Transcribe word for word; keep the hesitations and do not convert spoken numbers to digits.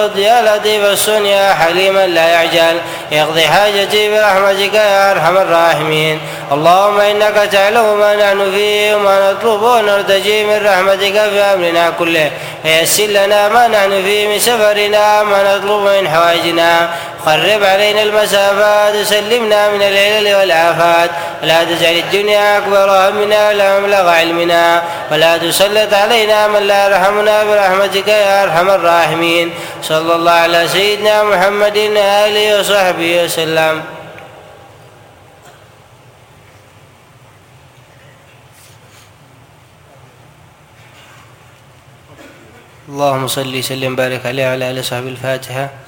يا لطيف الصنع يا حليما لا يعجل اقض حاجتي برحمتك يا ارحم الراحمين. اللهم انك تعلم ما نحن فيه وما نطلب ونرتجي من رحمتك في امرنا كله، فيسر لنا ما نحن فيه من سفرنا ما نطلب من حوائجنا، خرب علينا المسافات وسلمنا من العلل والآفات، ولا تجعل الدنيا اكبر همنا ولا مبلغ علمنا، ولا تسلط علينا من لا يرحمنا برحمتك يا ارحم الراحمين. صلى الله على سيدنا محمد وآله وصحبه وسلم. اللهم صل وسلم وبارك عليه وعلى آله وصحبه. الفاتحة.